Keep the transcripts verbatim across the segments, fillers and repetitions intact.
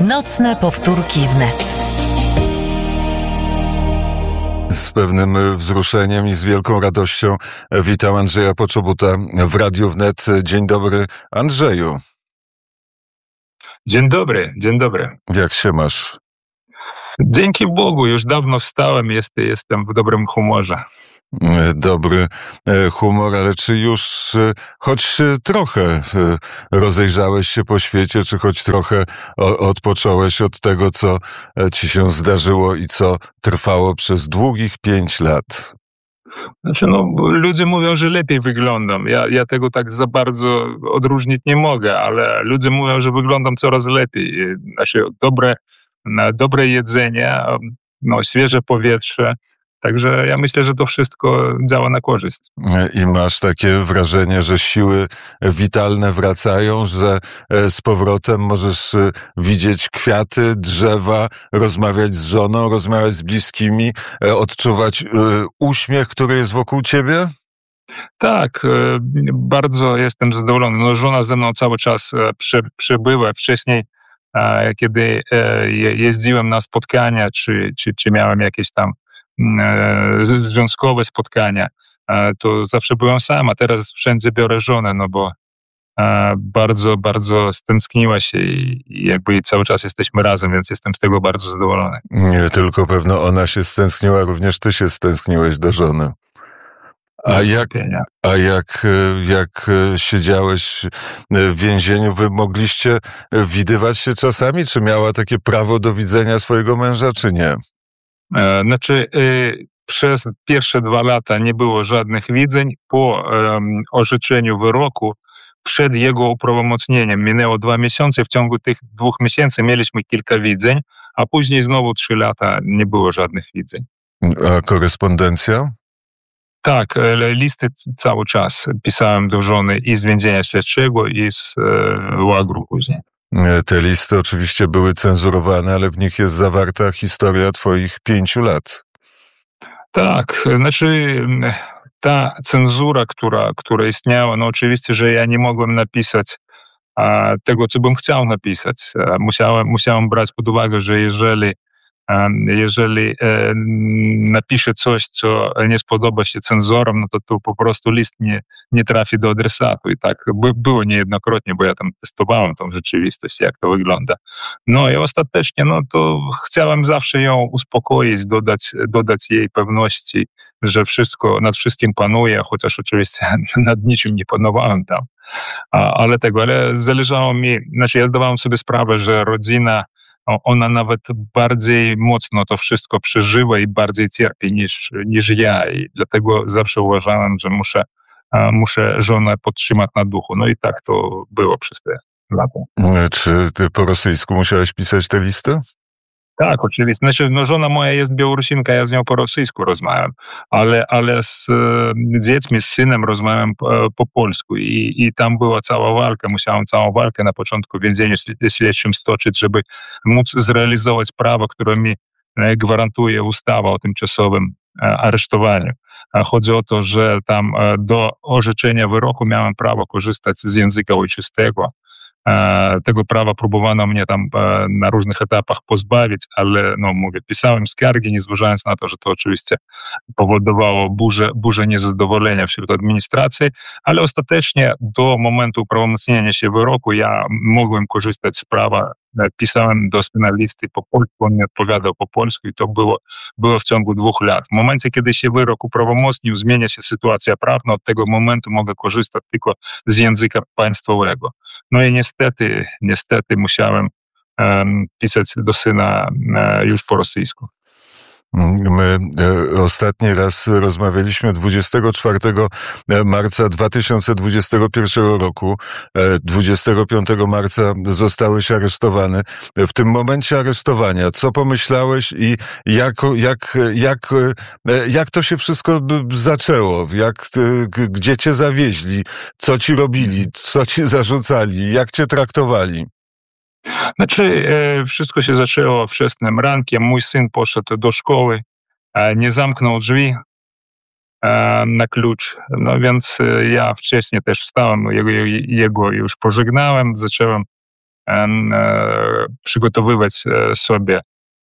Nocne powtórki wnet. Z pewnym wzruszeniem i z wielką radością witam Andrzeja Poczobuta w Radiu Wnet. Dzień dobry, Andrzeju. Dzień dobry, dzień dobry. Jak się masz? Dzięki Bogu, już dawno wstałem, jest, jestem w dobrym humorze. Dobry humor, ale czy już choć trochę rozejrzałeś się po świecie, czy choć trochę odpocząłeś od tego, co ci się zdarzyło i co trwało przez długich pięć lat? Znaczy, no, ludzie mówią, że lepiej wyglądam. Ja, ja tego tak za bardzo odróżnić nie mogę, ale ludzie mówią, że wyglądam coraz lepiej. Znaczy, dobre, dobre jedzenie, no, świeże powietrze. Także ja myślę, że to wszystko działa na korzyść. I masz takie wrażenie, że siły witalne wracają, że z powrotem możesz widzieć kwiaty, drzewa, rozmawiać z żoną, rozmawiać z bliskimi, odczuwać uśmiech, który jest wokół ciebie? Tak, bardzo jestem zadowolony. No, żona ze mną cały czas przebywa. Wcześniej, kiedy jeździłem na spotkania, czy, czy, czy miałem jakieś tam związkowe spotkania, to zawsze byłem sam, a teraz wszędzie biorę żonę, no bo bardzo, bardzo stęskniła się i jakby cały czas jesteśmy razem, więc jestem z tego bardzo zadowolony. Nie tylko pewno ona się stęskniła, również ty się stęskniłeś do żony. A jak, a jak, jak siedziałeś w więzieniu, wy mogliście widywać się czasami? Czy miała takie prawo do widzenia swojego męża, czy nie? Znaczy, przez pierwsze dwa lata nie było żadnych widzeń. Po um, orzeczeniu wyroku, przed jego uprawomocnieniem minęło dwa miesiące. W ciągu tych dwóch miesięcy mieliśmy kilka widzeń, a później znowu trzy lata nie było żadnych widzeń. A korespondencja? Tak, listy cały czas pisałem do żony i z więzienia śledczego, i z e, łagru później. Te listy oczywiście były cenzurowane, ale w nich jest zawarta historia twoich pięciu lat. Tak, znaczy ta cenzura, która, która istniała, no oczywiście, że ja nie mogłem napisać a, tego, co bym chciał napisać. Musiałem, musiałem brać pod uwagę, że jeżeli Jeżeli e, napiszę coś, co nie spodoba się cenzorom, no to, to po prostu list nie, nie trafi do adresatu. I tak by, było niejednokrotnie, bo ja tam testowałem tą rzeczywistość, jak to wygląda. No i ostatecznie, no to chciałem zawsze ją uspokoić, dodać, dodać jej pewności, że wszystko, nad wszystkim panuje, chociaż oczywiście nad niczym nie panowałem tam. A, ale tego, ale zależało mi, znaczy ja zdawałem sobie sprawę, że rodzina, ona nawet bardziej mocno to wszystko przeżywa i bardziej cierpi niż, niż ja. I dlatego zawsze uważałem, że muszę, muszę żonę podtrzymać na duchu. No i tak to było przez te lata. Czy ty po rosyjsku musiałeś pisać te listy? Tak, oczywiście. Znaczy, no żona moja jest Białorusinka, ja z nią po rosyjsku rozmawiam, ale, ale z e, dziećmi, z synem rozmawiam po, po polsku i, i tam była cała walka. Musiałem całą walkę na początku w więzieniu śledczym stoczyć, żeby móc zrealizować prawo, które mi gwarantuje ustawa o tymczasowym aresztowaniu. Chodzi o to, że tam do orzeczenia wyroku miałem prawo korzystać z języka ojczystego. Tego prawa próbowano mnie tam na różnych etapach pozbawić, ale no mówię, pisałem skargi, nie zważając na to, że to oczywiście powodowało burzę, burzę niezadowolenia wśród administracji, ale ostatecznie do momentu uprawomocnienia się wyroku ja mogłem korzystać z prawa. Pisałem do syna listy po polsku, on mi odpowiadał po polsku i to było, było w ciągu dwóch lat. W momencie, kiedy się wyrok uprawomocnił, zmienia się sytuacja prawna, od tego momentu mogę korzystać tylko z języka państwowego. No i niestety, niestety musiałem um, pisać do syna um, już po rosyjsku. My ostatni raz rozmawialiśmy dwudziestego czwartego marca dwa tysiące dwudziestego pierwszego roku. dwudziestego piątego marca zostałeś aresztowany. W tym momencie aresztowania, co pomyślałeś i jak, jak, jak, jak to się wszystko zaczęło? Jak, gdzie cię zawieźli? Co ci robili? Co ci zarzucali? Jak cię traktowali? Znaczy, wszystko się zaczęło wczesnym rankiem. Mój syn poszedł do szkoły, nie zamknął drzwi na klucz. No więc ja wcześniej też wstałem, jego, jego już pożegnałem, zacząłem przygotowywać sobie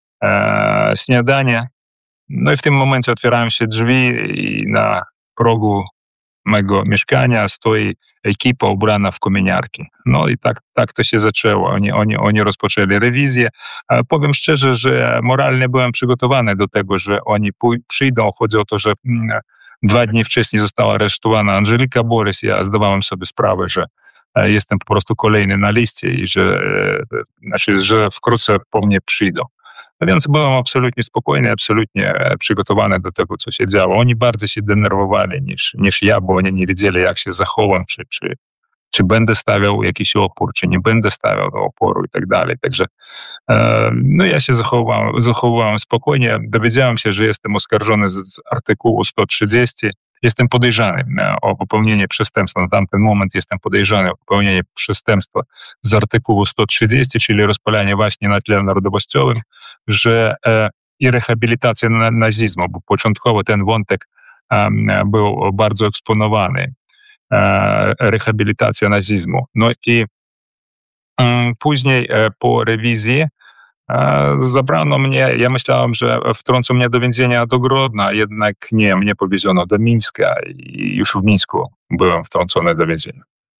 śniadanie. No i w tym momencie otwierają się drzwi i na progu mego mieszkania stoi ekipa ubrana w kominiarki. No i tak, tak to się zaczęło. Oni, oni, oni rozpoczęli rewizję. Powiem szczerze, że moralnie byłem przygotowany do tego, że oni pój- przyjdą. Chodzi o to, że mm, dwa dni wcześniej została aresztowana Angelika Borys. Ja zdawałem sobie sprawę, że jestem po prostu kolejny na liście i że, znaczy, że wkrótce po mnie przyjdą. No więc byłem absolutnie spokojny, absolutnie przygotowany do tego, co się działo. Oni bardziej się denerwowali niż, niż ja, bo oni nie wiedzieli, jak się zachowam, czy, czy, czy będę stawiał jakiś opór, czy nie będę stawiał oporu i tak dalej. Także e, no ja się zachowałem, zachowałem spokojnie. Dowiedziałem się, że jestem oskarżony z, z artykułu sto trzydzieści. Jestem podejrzany o popełnienie przestępstwa. Na tamten moment jestem podejrzany o popełnienie przestępstwa z artykułu sto trzydzieści, czyli rozpalanie właśnie na tle narodowościowym, że e, i rehabilitacja na, nazizmu, bo początkowo ten wątek um, był bardzo eksponowany. E, rehabilitacja nazizmu. No i um, później e, po rewizji zabrano mnie, ja myślałem, że wtrącą mnie do więzienia do Grodna, jednak nie, mnie powieziono do Mińska i już w Mińsku byłem wtrącony do więzienia.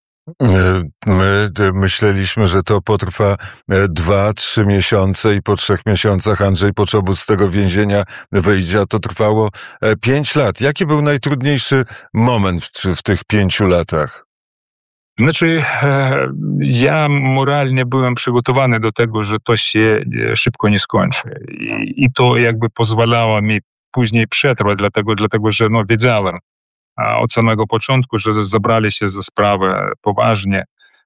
My myśleliśmy, że to potrwa dwa, trzy miesiące i po trzech miesiącach Andrzej Poczobut z tego więzienia wyjdzie, a to trwało pięć lat. Jaki był najtrudniejszy moment w, w tych pięciu latach? Znaczy, ja moralnie byłem przygotowany do tego, że to się szybko nie skończy. I, i to jakby pozwalało mi później przetrwać, dlatego, dlatego że no, wiedziałem od samego początku, że zabrali się za sprawę poważnie.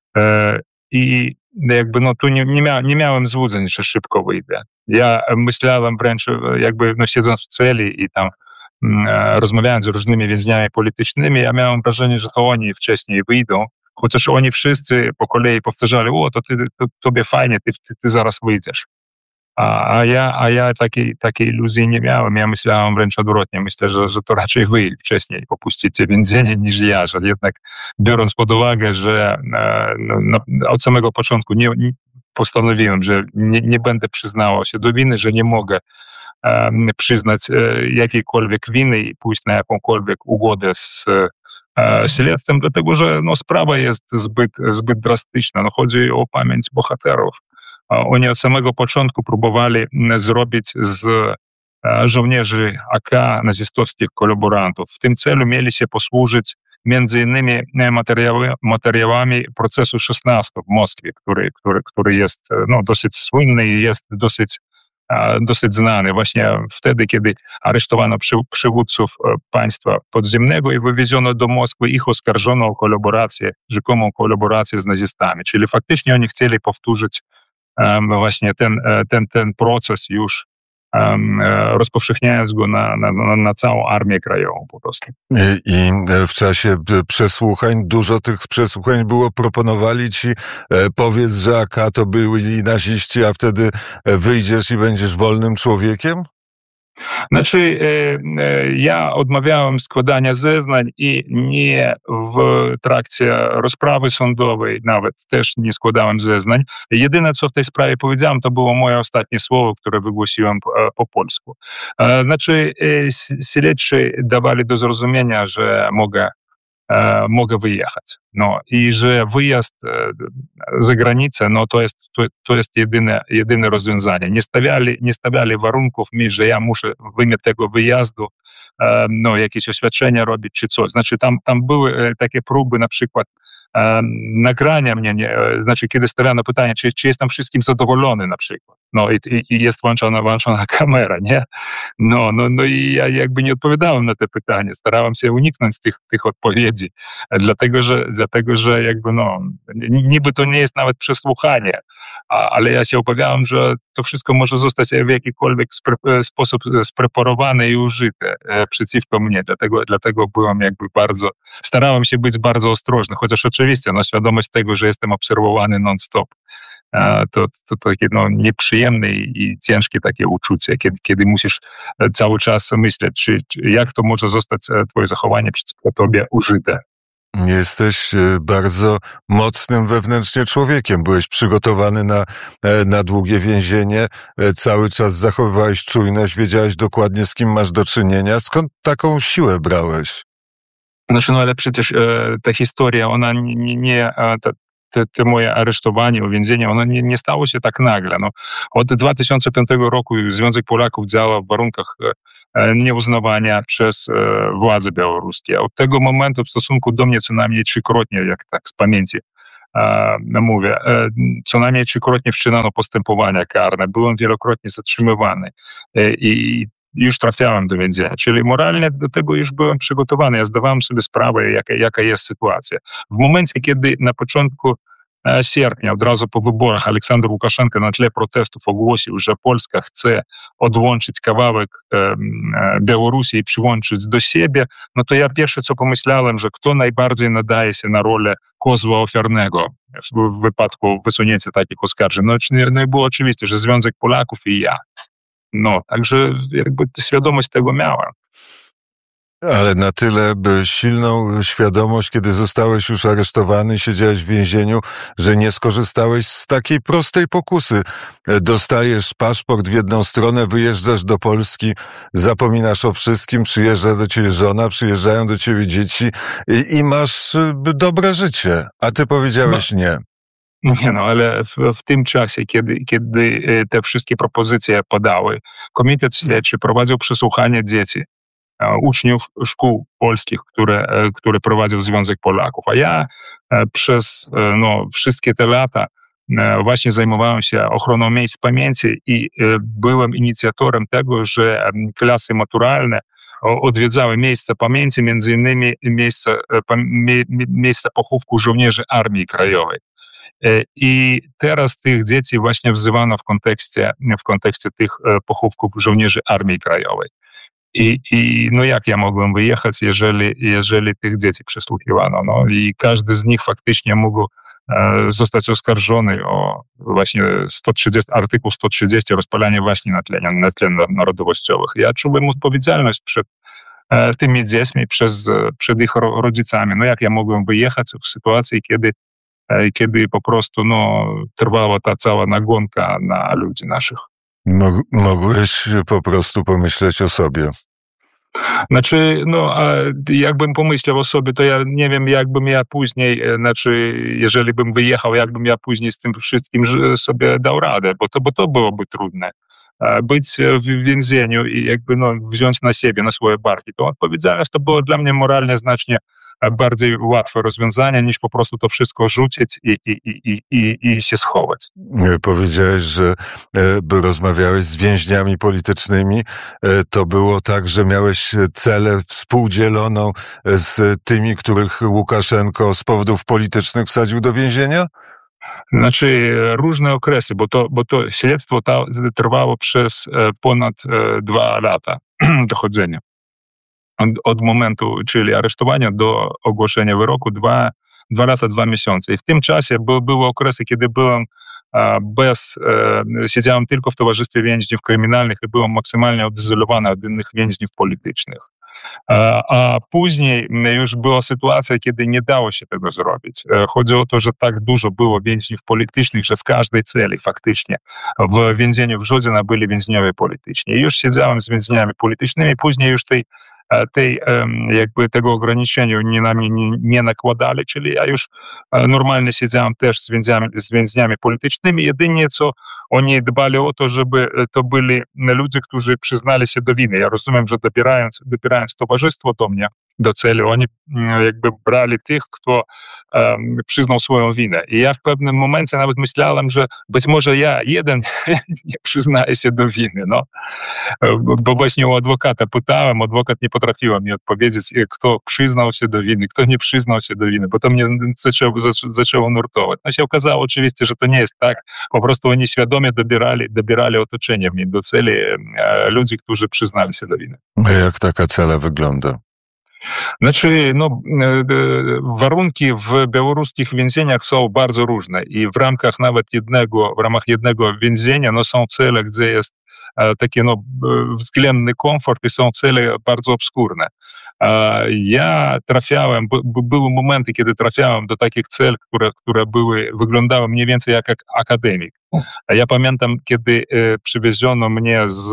I jakby no tu nie, nie, mia, nie miałem złudzeń, że szybko wyjdę. Ja myślałem wręcz, jakby no siedząc w celi i tam rozmawiając z różnymi więźniami politycznymi, ja miałem wrażenie, że to oni wcześniej wyjdą. Chociaż oni wszyscy po kolei powtarzali, o, to, ty, to tobie fajnie, ty, ty, ty zaraz wyjdziesz. A, a ja, a ja takiej, takiej iluzji nie miałem. Ja myślałem wręcz odwrotnie. Myślę, że, że to raczej wy wcześniej opuścicie więzienie niż ja, że jednak biorąc pod uwagę, że no, no, od samego początku nie, nie postanowiłem, że nie, nie będę przyznawał się do winy, że nie mogę um, przyznać e, jakiejkolwiek winy i pójść na jakąkolwiek ugodę z śledztwem, dlatego że no, sprawa jest zbyt, zbyt drastyczna. No, chodzi o pamięć bohaterów. Oni od samego początku próbowali zrobić z żołnierzy A K nazistowskich kolaborantów. W tym celu mieli się posłużyć między innymi materiały, materiałami procesu szesnastego w Moskwie, który, który, który jest no, dosyć słynny i jest dosyć dosyć znany. Właśnie wtedy, kiedy aresztowano przy, przywódców państwa podziemnego i wywieziono do Moskwy, ich oskarżono o kolaborację, rzekomą kolaborację z nazistami. Czyli faktycznie oni chcieli powtórzyć um, właśnie ten, ten, ten proces już um, rozpowszechniając go na, na, na, na całą armię krajową po prostu. I, I w czasie przesłuchań, dużo tych przesłuchań było, proponowali ci, e, powiedz, że A K to byli naziści, a wtedy wyjdziesz i będziesz wolnym człowiekiem? Znaczy, ja odmawiałem składania zeznań i nie w trakcie rozprawy sądowej nawet też nie składałem zeznań. Jedyne, co w tej sprawie powiedziałem, to było moje ostatnie słowo, które wygłosiłem po, po polsku. Znaczy, śledczy dawali do zrozumienia, że mogę mogę wyjechać. No i że wyjazd za granicę, no to jest, to, to jest jedyne, jedyne rozwiązanie. Nie stawiali, nie stawiali warunków mi, że ja muszę w imię tego wyjazdu no, jakieś oświadczenia robić czy coś. Znaczy tam, tam były takie próby na przykład nagrania mnie, nie, znaczy kiedy stawiano pytanie, czy, czy jestem wszystkim zadowolony na przykład. No i, i jest włączona, włączona kamera, nie? No, no, no i ja jakby nie odpowiadałem na te pytania, starałem się uniknąć tych, tych odpowiedzi, dlatego że, dlatego, że jakby no, niby to nie jest nawet przesłuchanie, a, ale ja się obawiałem, że to wszystko może zostać w jakikolwiek spre, sposób spreparowane i użyte e, przeciwko mnie, dlatego, dlatego byłem jakby bardzo, starałem się być bardzo ostrożny, chociaż oczywiście no, świadomość tego, że jestem obserwowany non-stop, to, to takie no, nieprzyjemne i ciężkie takie uczucie, kiedy, kiedy musisz cały czas myśleć, czy, czy jak to może zostać twoje zachowanie przeciwko tobie użyte. Jesteś bardzo mocnym wewnętrznie człowiekiem. Byłeś przygotowany na, na długie więzienie, cały czas zachowywałeś czujność, wiedziałeś dokładnie, z kim masz do czynienia. Skąd taką siłę brałeś? Znaczy, no ale przecież e, ta historia, ona nie, nie ta, te, te moje aresztowanie, uwięzienie, ono nie, nie stało się tak nagle. No, od dwa tysiące piątego roku Związek Polaków działa w warunkach e, nieuznawania przez e, władze białoruskie. Od tego momentu w stosunku do mnie co najmniej trzykrotnie, jak tak z pamięci e, mówię, e, co najmniej trzykrotnie wszczynano postępowania karne. Byłem wielokrotnie zatrzymywany e, i już trafiałem do więzienia, czyli moralnie do tego już byłem przygotowany. Ja zdawałem sobie sprawę, jaka, jaka jest sytuacja. W momencie, kiedy na początku sierpnia, od razu po wyborach, Aleksander Łukaszenka na tle protestów ogłosił, że Polska chce odłączyć kawałek e, Białorusi i przyłączyć do siebie, no to ja pierwsze co pomyślałem, że kto najbardziej nadaje się na rolę kozła ofiarnego w, w wypadku wysunięcia takich oskarżeń. No, no i było oczywiste, że Związek Polaków i ja. No, także jakby świadomość tego miałem. Ale na tyle by silną świadomość, kiedy zostałeś już aresztowany i siedziałeś w więzieniu, że nie skorzystałeś z takiej prostej pokusy. Dostajesz paszport w jedną stronę, wyjeżdżasz do Polski, zapominasz o wszystkim, przyjeżdża do ciebie żona, przyjeżdżają do ciebie dzieci i, i masz dobre życie. A ty powiedziałeś no. nie. Nie no, ale w, w tym czasie, kiedy, kiedy te wszystkie propozycje padały, Komitet Śledczy prowadził przesłuchanie dzieci, uczniów szkół polskich, które, które prowadził Związek Polaków. A ja przez no, wszystkie te lata właśnie zajmowałem się ochroną miejsc pamięci i byłem inicjatorem tego, że klasy maturalne odwiedzały miejsca pamięci, między innymi miejsca, miejsca pochówku żołnierzy Armii Krajowej. I teraz tych dzieci właśnie wzywano w kontekście, w kontekście tych pochówków żołnierzy Armii Krajowej. I, i no jak ja mogłem wyjechać, jeżeli, jeżeli tych dzieci przesłuchiwano? No i każdy z nich faktycznie mógł e, zostać oskarżony o właśnie sto trzydzieści, artykuł sto trzydzieści, rozpalanie właśnie na tle, na tle narodowościowych. Ja czułem odpowiedzialność przed e, tymi dziećmi, przez, przed ich rodzicami. No jak ja mogłem wyjechać w sytuacji, kiedy kiedy po prostu no, trwała ta cała nagonka na ludzi naszych. Mogłeś po prostu pomyśleć o sobie. Znaczy, no, a jakbym pomyślał o sobie, to ja nie wiem, jakbym ja później, znaczy, jeżeli bym wyjechał, jakbym ja później z tym wszystkim sobie dał radę, bo to, bo to byłoby trudne. Być w więzieniu i jakby no, wziąć na siebie, na swoje barki. To odpowiedzialność to było dla mnie moralnie znacznie bardziej łatwe rozwiązanie, niż po prostu to wszystko rzucić i, i, i, i, i się schować. Powiedziałeś, że e, rozmawiałeś z więźniami politycznymi. E, to było tak, że miałeś celę współdzieloną z tymi, których Łukaszenko z powodów politycznych wsadził do więzienia? Znaczy różne okresy, bo to, bo to śledztwo ta, trwało przez ponad e, dwa lata dochodzenia. Od, od momentu, czyli aresztowania do ogłoszenia wyroku, dwa, dwa lata, dwa miesiące. I w tym czasie by, były okresy, kiedy byłem a, bez, e, siedziałem tylko w towarzystwie więźniów kryminalnych i byłem maksymalnie odizolowany od innych więźniów politycznych. A, a później już była sytuacja, kiedy nie dało się tego zrobić. Chodzi o to, że tak dużo było więźniów politycznych, że w każdej celi faktycznie w więzieniu w Żodzinie byli więźniowie polityczni. I już siedziałem z więźniami politycznymi, później już tej tej, jakby tego ograniczenia nie na mnie nie, nie nakładali, czyli ja już normalnie siedziałem też z więźniami, z więźniami politycznymi. Jedynie co oni dbali o to, żeby to byli ludzie, którzy przyznali się do winy. Ja rozumiem, że dobierając, dobierając towarzystwo do mnie, do celi, oni jakby brali tych, kto um, przyznał swoją winę. I ja w pewnym momencie nawet myślałem, że być może ja jeden nie przyznaję się do winy, no. Bo właśnie u adwokata pytałem, adwokat nie potrafił mi odpowiedzieć, kto przyznał się do winy, kto nie przyznał się do winy, bo to mnie zaczęło, zaczęło nurtować. No się okazało oczywiście, że to nie jest tak, po prostu oni świadomie dobierali, dobierali otoczenie mnie do celi e, ludzi, którzy przyznali się do winy. A jak taka cela wygląda? Znaczy, no, warunki w białoruskich więzieniach są bardzo różne i w ramach nawet jednego, w ramach jednego więzienia, no, są cele, gdzie jest taki, no, względny komfort i są cele bardzo obskurne. Ja trafiałem, były momenty, kiedy trafiałem do takich cel, które, które były, wyglądały mniej więcej jak akademik. Ja pamiętam, kiedy przywieziono mnie z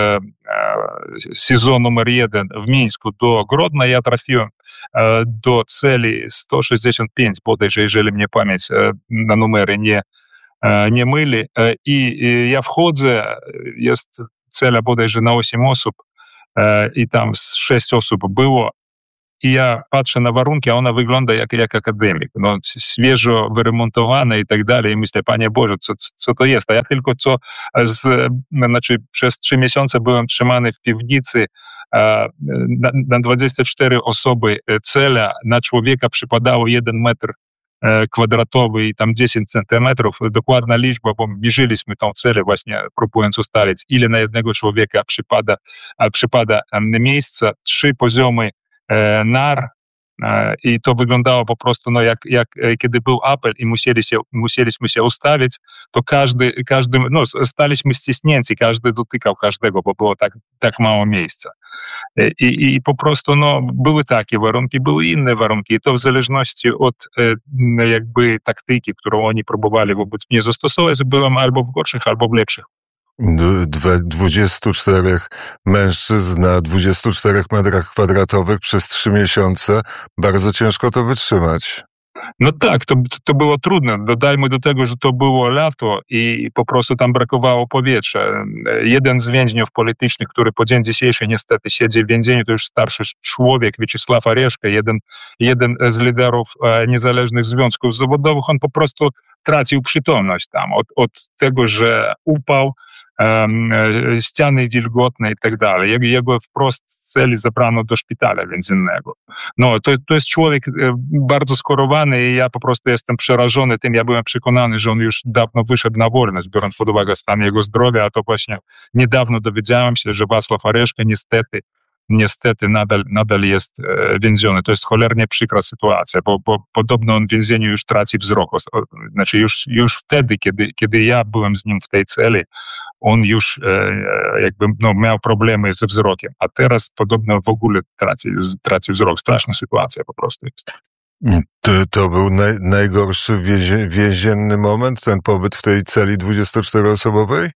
сезон numer jeden w Mińsku do Grodna, ja trafiłem do celi sto sześćdziesiąt pięć, bodajże, jeżeli mnie pamięć na numery nie, nie myli. I ja wchodzę, jest cela bodajże na osiem osób i tam sześć osób było. I ja patrzę na warunki, a ona wygląda jak, jak akademik. No, świeżo wyremontowana i tak dalej. I myślę, Panie Boże, co, co to jest? A ja tylko co, z, znaczy przez trzy miesiące byłem trzymany w piwnicy, na, na dwadzieścia cztery osoby cela, na człowieka przypadało jeden metr kwadratowy i tam dziesięć centymetrów. Dokładna liczba, bo mierzyliśmy tą celę właśnie, próbując ustalić, ile na jednego człowieka przypada, przypada miejsca. Trzy poziomy nar i to wyglądało po prostu, no jak, jak kiedy był apel i musieli się, musieliśmy się ustawić, to każdy, każdy, no staliśmy ściśnięci, każdy dotykał każdego, bo było tak, tak mało miejsca. I, i po prostu, no, były takie warunki, były inne warunki i to w zależności od jakby taktyki, którą oni próbowali wobec mnie zastosować, byłem albo w gorszych, albo w lepszych. dwudziestu czterech mężczyzn na dwudziestu czterech metrach kwadratowych przez trzy miesiące. Bardzo ciężko to wytrzymać. No tak, to, to było trudne. Dodajmy do tego, że to było lato i po prostu tam brakowało powietrza. Jeden z więźniów politycznych, który po dzień dzisiejszy niestety siedzi w więzieniu, to już starszy człowiek, Wieczysław Areszka, jeden, jeden z liderów niezależnych związków zawodowych, on po prostu tracił przytomność tam od, od tego, że upał, Um, ściany wilgotne i tak dalej. Jego wprost z celi zabrano do szpitala więziennego. No, to, to jest człowiek bardzo schorowany i ja po prostu jestem przerażony tym. Ja byłem przekonany, że on już dawno wyszedł na wolność, biorąc pod uwagę stan jego zdrowia, a to właśnie niedawno dowiedziałem się, że Wacław Areszka niestety niestety nadal, nadal jest e, więziony. To jest cholernie przykra sytuacja, bo, bo podobno on w więzieniu już traci wzrok. Znaczy już, już wtedy, kiedy, kiedy ja byłem z nim w tej celi, on już e, jakby no, miał problemy ze wzrokiem, a teraz podobno w ogóle traci, traci wzrok. Straszna sytuacja po prostu jest. To, to był naj, najgorszy więzie, więzienny moment, ten pobyt w tej celi dwudziestoczteroosobowej?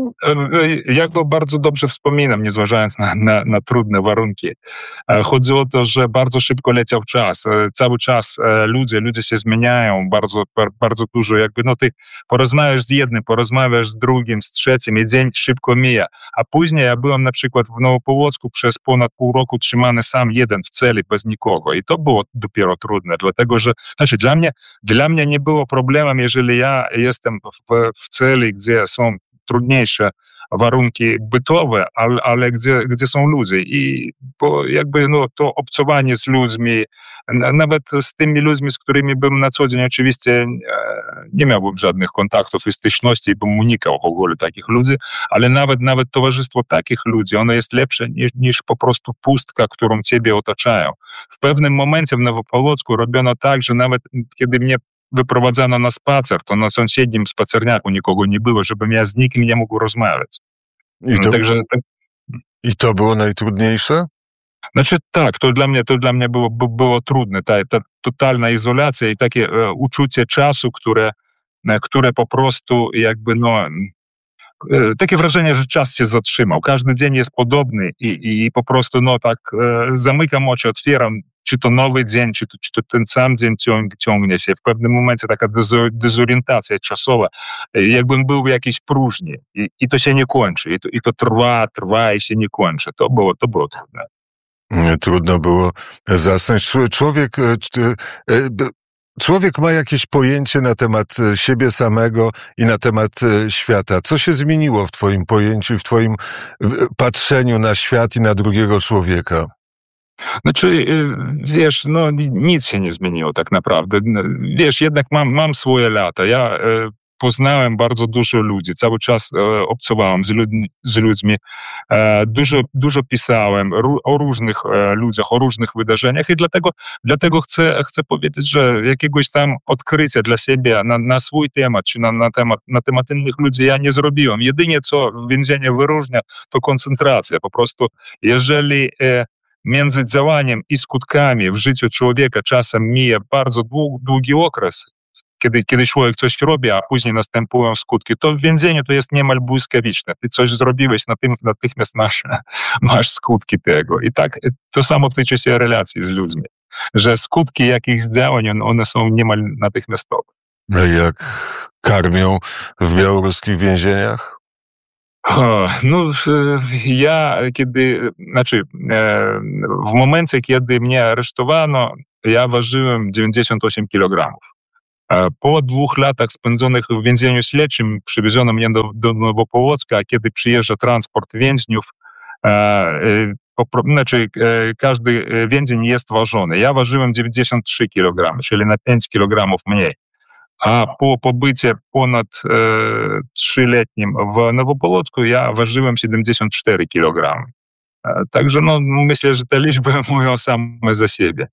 Ja go bardzo dobrze wspominam, nie zważając na, na, na trudne warunki. Chodzi o to, że bardzo szybko leciał czas. Cały czas ludzie, ludzie się zmieniają bardzo, bardzo dużo. Jakby no ty porozmawiasz z jednym, porozmawiasz z drugim, z trzecim i dzień szybko mija. A później ja byłem na przykład w Nowopołocku przez ponad pół roku trzymany sam jeden w celi bez nikogo i to było dopiero trudne, dlatego że znaczy dla mnie, dla mnie nie było problemem, jeżeli ja jestem w, w celi, gdzie są trudniejsze warunki bytowe, ale, ale gdzie, gdzie są ludzie i bo jakby no, to obcowanie z ludźmi, nawet z tymi ludźmi, z którymi bym na co dzień oczywiście nie miałbym żadnych kontaktów i styczności i bym unikał w ogóle takich ludzi, ale nawet, nawet towarzystwo takich ludzi, ono jest lepsze niż, niż po prostu pustka, którą ciebie otaczają. W pewnym momencie w Nowopołocku robiono tak, że nawet kiedy mnie wyprowadzano na spacer, to na sąsiednim spacerniaku nikogo nie było, żebym ja z nikim nie mógł rozmawiać. I to, Także, tak, i to było najtrudniejsze? Znaczy tak, to dla mnie, to dla mnie było, było trudne, ta, ta totalna izolacja i takie e, uczucie czasu, które, e, które po prostu jakby no... Takie wrażenie, że czas się zatrzymał. Każdy dzień jest podobny i, i po prostu no tak e, zamykam oczy, otwieram, czy to nowy dzień, czy to, czy to ten sam dzień ciąg, ciągnie się. W pewnym momencie taka dezorientacja czasowa, jakbym był w jakiejś próżni i, i to się nie kończy. I to, I to trwa, trwa i się nie kończy. To było, to było trudne. Trudno było zasnąć. Człowiek... Człowiek ma jakieś pojęcie na temat siebie samego i na temat świata. Co się zmieniło w twoim pojęciu i w twoim patrzeniu na świat i na drugiego człowieka? Znaczy, wiesz, no nic się nie zmieniło tak naprawdę. Wiesz, jednak mam, mam swoje lata. Ja poznałem bardzo dużo ludzi, cały czas e, obcowałem z ludźmi, z ludźmi. E, dużo, dużo pisałem ró, o różnych e, ludziach, o różnych wydarzeniach i dlatego, dlatego chcę, chcę powiedzieć, że jakiegoś tam odkrycia dla siebie na, na swój temat, czy na, na, temat, na temat innych ludzi ja nie zrobiłem. Jedynie co więzienie wyróżnia, to koncentracja. Po prostu, jeżeli e, między działaniem i skutkami w życiu człowieka czasem mija bardzo długi okres, kiedy, kiedy człowiek coś robi, a później następują skutki, to w więzieniu to jest niemal błyskawiczne. Ty coś zrobiłeś, natychmiast masz, masz skutki tego. I tak to samo tyczy się relacji z ludźmi, że skutki jakichś działań, one są niemal natychmiastowe. Jak karmią w białoruskich więzieniach? O, no, ja kiedy, znaczy w momencie, kiedy mnie aresztowano, ja ważyłem dziewięćdziesiąt osiem kilogramów. Po dwóch latach spędzonych w więzieniu śledczym przywieziono mnie do, do Nowopołocka, a kiedy przyjeżdża transport więźniów, e, po, znaczy e, każdy więzień jest ważony. Ja ważyłem dziewięćdziesiąt trzy kilogramy, czyli na pięć kilogramów mniej. A po pobycie ponad e, trzyletnim w Nowopołocku ja ważyłem siedemdziesiąt cztery kilogramy. E, także no, myślę, że te liczby mówią same za siebie.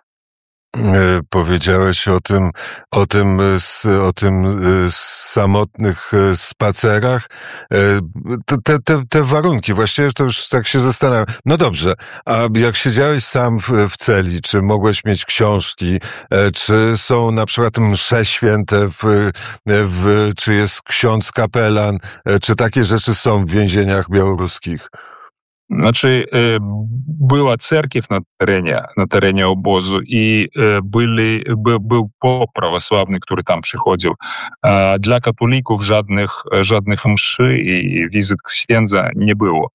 Powiedziałeś o tym, o tym, o tym samotnych spacerach. Te, te, te warunki, właściwie to już tak się zastanawiam. No dobrze, a jak siedziałeś sam w, w celi, czy mogłeś mieć książki, czy są na przykład msze święte, w, w, czy jest ksiądz kapelan, czy takie rzeczy są w więzieniach białoruskich? Znaczy, była cerkiew na terenie, na terenie obozu i byli, by, był pop prawosławny, który tam przychodził. Dla katolików żadnych, żadnych mszy i wizyt księdza nie było.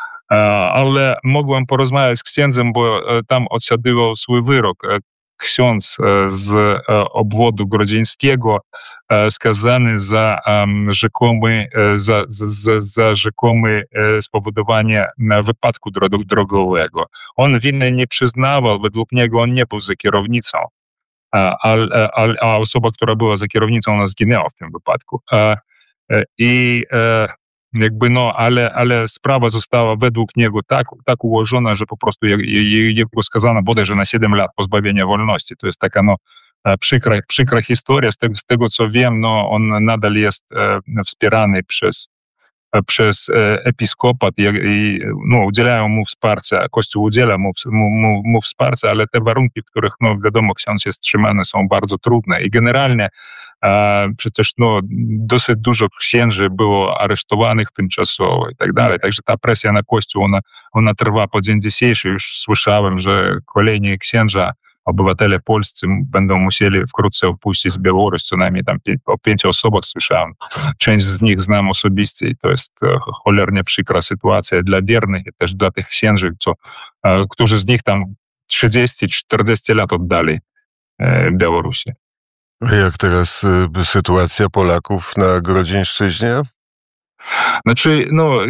Ale mogłem porozmawiać z księdzem, bo tam odsiadywał swój wyrok. Ksiądz z obwodu grodzieńskiego skazany za rzekomy, za, za, za rzekomy spowodowanie wypadku drogowego. On winy nie przyznawał, według niego on nie był za kierownicą, a, a, a osoba, która była za kierownicą, ona zginęła w tym wypadku. I jakby no, ale, ale sprawa została według niego tak, tak ułożona, że po prostu jego skazano bodajże na siedem lat pozbawienia wolności. To jest taka no przykra, przykra historia. Z tego, z tego co wiem, no on nadal jest e, wspierany przez, e, przez e, episkopat i, i no, udzielają mu wsparcia, Kościół udziela mu, mu, mu wsparcia, ale te warunki, w których no wiadomo ksiądz jest trzymany, są bardzo trudne i generalnie a przecież no, dosyć dużo księży było aresztowanych tymczasowo i tak dalej. Także ta presja na Kościół, ona, ona trwa po dzień dzisiejszy. Już słyszałem, że kolejni księża, obywatele polscy będą musieli wkrótce opuścić Białoruś, co najmniej tam pię- o pięciu osobach słyszałem. Część z nich znam osobiście i to jest e, cholernie przykra sytuacja dla wiernych i też dla tych księży, co, e, którzy z nich tam trzydzieści czterdzieści lat oddali e, Białorusi. Jak teraz y, sytuacja Polaków na Grodzieńszczyźnie? Znaczy, no,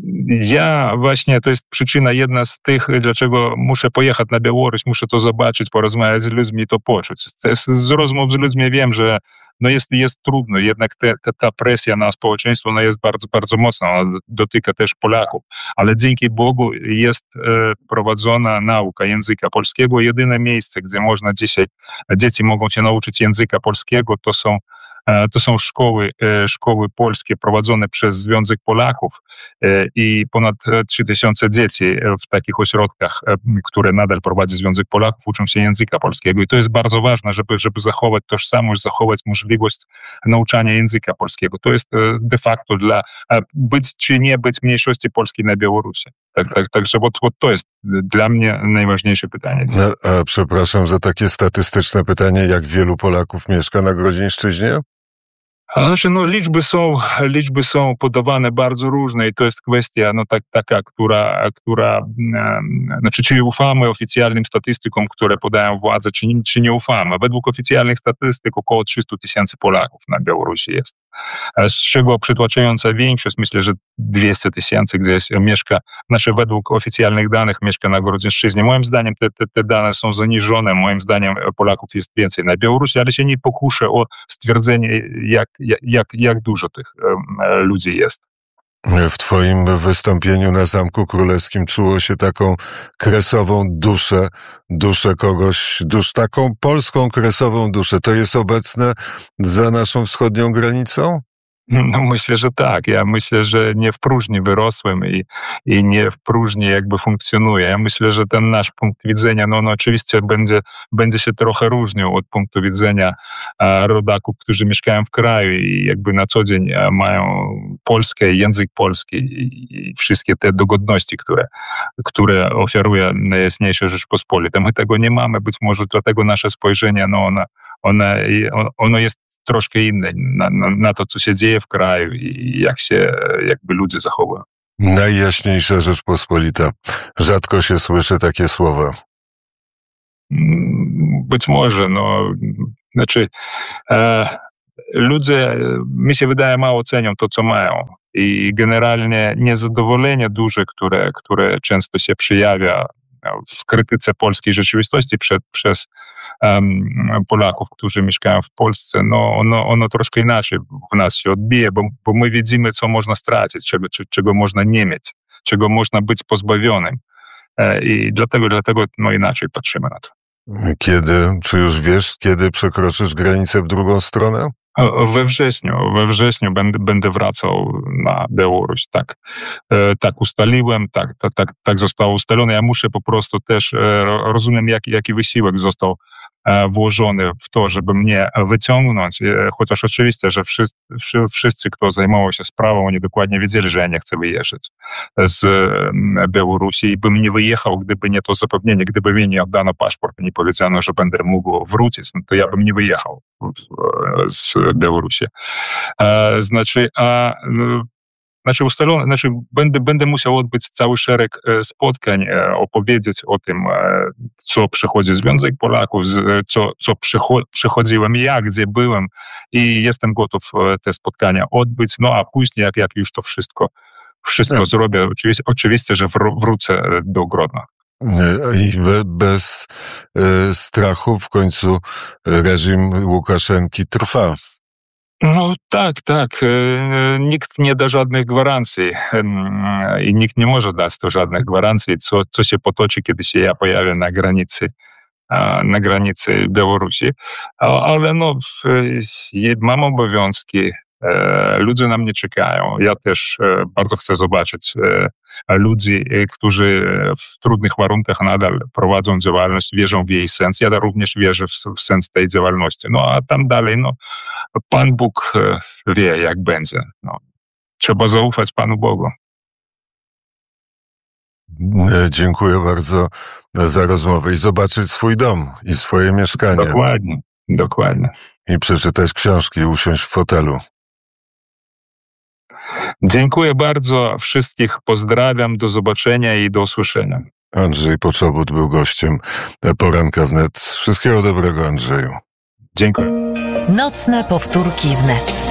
ja właśnie, to jest przyczyna jedna z tych, dlaczego muszę pojechać na Białoruś, muszę to zobaczyć, porozmawiać z ludźmi i to poczuć. Z, z rozmów z ludźmi wiem, że no jest, jest trudno, jednak te, te, ta presja na społeczeństwo no jest bardzo, bardzo mocna, ona dotyka też Polaków, ale dzięki Bogu jest e, prowadzona nauka języka polskiego. Jedyne miejsce, gdzie można dzisiaj, dzieci mogą się nauczyć języka polskiego, to są To są szkoły, szkoły polskie prowadzone przez Związek Polaków i ponad trzy tysiące dzieci w takich ośrodkach, które nadal prowadzi Związek Polaków, uczą się języka polskiego. I to jest bardzo ważne, żeby, żeby zachować tożsamość, zachować możliwość nauczania języka polskiego. To jest de facto dla być czy nie być mniejszości polskiej na Białorusi. Tak, tak, także bo, bo to jest dla mnie najważniejsze pytanie. No, a przepraszam za takie statystyczne pytanie, jak wielu Polaków mieszka na Grodzieńszczyźnie? Znaczy, no, liczby są, liczby są podawane bardzo różne i to jest kwestia no, tak, taka, która, która e, znaczy, czy ufamy oficjalnym statystykom, które podają władze, czy, czy nie ufamy. Według oficjalnych statystyk około trzysta tysięcy Polaków na Białorusi jest, z czego przytłaczająca większość, myślę, że dwieście tysięcy gdzieś mieszka, znaczy według oficjalnych danych mieszka na Grodzieńszczyźnie. Moim zdaniem te, te, te dane są zaniżone, moim zdaniem Polaków jest więcej na Białorusi, ale się nie pokuszę o stwierdzenie, jak Jak, jak dużo tych um, ludzi jest. W twoim wystąpieniu na Zamku Królewskim czuło się taką kresową duszę, duszę kogoś, dusz, taką polską kresową duszę. To jest obecne za naszą wschodnią granicą? No myślę, że tak. Ja myślę, że nie w próżni wyrosłem i, i nie w próżni jakby funkcjonuję. Ja myślę, że ten nasz punkt widzenia, no, no oczywiście będzie, będzie się trochę różnił od punktu widzenia e, rodaków, którzy mieszkają w kraju i jakby na co dzień e, mają Polskę, język polski i, i wszystkie te dogodności, które, które oferuje najjaśniejsza Rzeczpospolita. My tego nie mamy, być może dlatego nasze spojrzenie, no ono, ono, ono jest troszkę inne na, na, na to, co się dzieje w kraju i jak się jakby ludzie zachowują. Najjaśniejsza Rzeczpospolita. Rzadko się słyszy takie słowa. Być może, no, znaczy e, ludzie, mi się wydaje, mało cenią to, co mają i generalnie niezadowolenie duże, które, które często się przejawia w krytyce polskiej rzeczywistości przed, przez um, Polaków, którzy mieszkają w Polsce, no ono, ono troszkę inaczej w nas się odbije, bo, bo my widzimy, co można stracić, czego, czego można nie mieć, czego można być pozbawionym. E, I dlatego, dlatego no inaczej patrzymy na to. Kiedy, czy już wiesz, kiedy przekroczysz granicę w drugą stronę? We wrześniu, we wrześniu będę, będę wracał na Białoruś, tak, e, tak ustaliłem, tak, tak, tak, tak zostało ustalone. Ja muszę po prostu też, e, rozumiem, jaki, jaki wysiłek został e, włożony w to, żeby mnie wyciągnąć, e, chociaż oczywiście, że wszyscy, wszyscy, kto zajmował się sprawą, oni dokładnie wiedzieli, że ja nie chcę wyjeżdżać z e, Białorusi i bym nie wyjechał, gdyby nie to zapewnienie, gdyby mi nie oddano paszport i nie powiedziano, że będę mógł wrócić, no to ja bym nie wyjechał z Białorusi. E, znaczy, a, znaczy, ustalone, znaczy będę, będę musiał odbyć cały szereg spotkań, e, opowiedzieć o tym, e, co przychodzi Związek Polaków, z, co, co przycho, przychodziłem ja, gdzie byłem i jestem gotów te spotkania odbyć, no a później, jak, jak już to wszystko, wszystko no. zrobię, oczywiście, oczywiście, że wró- wrócę do Grodna. I bez e, strachu w końcu reżim Łukaszenki trwa. No tak, tak. Nikt nie da żadnych gwarancji i nikt nie może dać to żadnych gwarancji, co, co się potoczy, kiedy się ja pojawię na granicy, na granicy Białorusi. Ale no, mam obowiązki. Ludzie na mnie czekają. Ja też bardzo chcę zobaczyć ludzi, którzy w trudnych warunkach nadal prowadzą działalność, wierzą w jej sens. Ja również wierzę w, w sens tej działalności. No a tam dalej, no, Pan Bóg wie, jak będzie. No, trzeba zaufać Panu Bogu. Dziękuję bardzo za rozmowę i zobaczyć swój dom i swoje mieszkanie. Dokładnie, dokładnie. I przeczytać książki, usiąść w fotelu. Dziękuję bardzo. Wszystkich pozdrawiam. Do zobaczenia i do usłyszenia. Andrzej Poczobut był gościem Poranka Wnet. Wszystkiego dobrego, Andrzeju. Dziękuję. Nocne powtórki wnet.